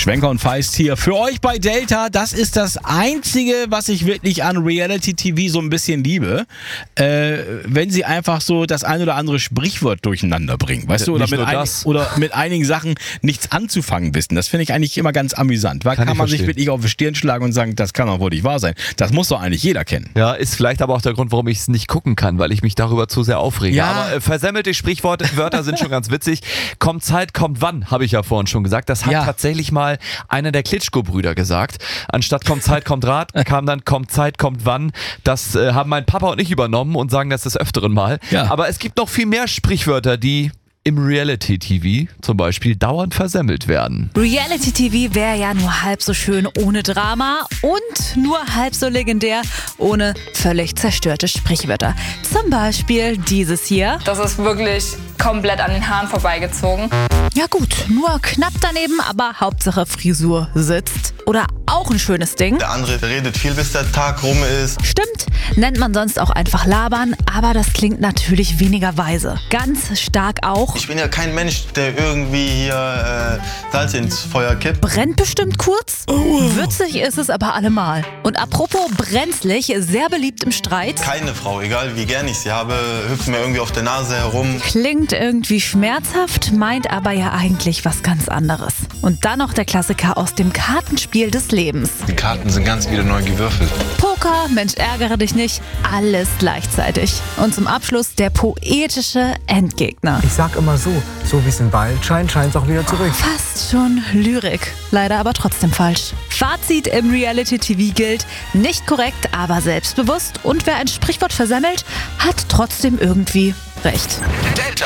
Schwenker und Feist hier für euch bei Delta. Das ist das Einzige, was ich wirklich an Reality-TV so ein bisschen liebe. Wenn sie einfach so das ein oder andere Sprichwort durcheinander bringen. Weißt du, oder mit einigen Sachen nichts anzufangen wissen. Das finde ich eigentlich immer ganz amüsant. Weil kann man sich wirklich auf die Stirn schlagen und sagen, das kann doch wohl nicht wahr sein. Das muss doch eigentlich jeder kennen. Ja, ist vielleicht aber auch der Grund, warum ich es nicht gucken kann, weil ich mich darüber zu sehr aufrege. Ja. Aber versemmelte Sprichwörter sind schon ganz witzig. Kommt Zeit, kommt wann, habe ich ja vorhin schon gesagt. Das hat tatsächlich mal einer der Klitschko-Brüder gesagt. Anstatt kommt Zeit, kommt Rat, kam dann kommt Zeit, kommt wann. Das haben mein Papa und ich übernommen und sagen das des Öfteren mal. Ja. Aber es gibt noch viel mehr Sprichwörter, die im Reality-TV zum Beispiel dauernd versemmelt werden. Reality-TV wäre ja nur halb so schön ohne Drama und nur halb so legendär ohne völlig zerstörte Sprichwörter. Zum Beispiel dieses hier. Das ist wirklich komplett an den Haaren vorbeigezogen. Ja gut, nur knapp daneben, aber Hauptsache Frisur sitzt. Oder auch ein schönes Ding. Der andere redet viel, bis der Tag rum ist. Stimmt, nennt man sonst auch einfach labern, aber das klingt natürlich weniger weise. Ganz stark auch. Ich bin ja kein Mensch, der irgendwie hier Salz ins Feuer kippt. Brennt bestimmt kurz. Würzig ist es aber allemal. Und apropos brenzlig, sehr beliebt im Streit. Keine Frau, egal wie gern ich sie habe, hüpft mir irgendwie auf der Nase herum. Klingt irgendwie schmerzhaft, meint aber ja eigentlich was ganz anderes. Und dann noch der Klassiker aus dem Kartenspiel des Lebens. Die Karten sind ganz wieder neu gewürfelt. Poker, Mensch, ärgere dich nicht, alles gleichzeitig. Und zum Abschluss der poetische Endgegner. Ich sag immer so wie es in Wald scheint, scheint es auch wieder zurück. Fast schon Lyrik, leider aber trotzdem falsch. Fazit im Reality-TV gilt, nicht korrekt, aber selbstbewusst. Und wer ein Sprichwort versemmelt, hat trotzdem irgendwie recht.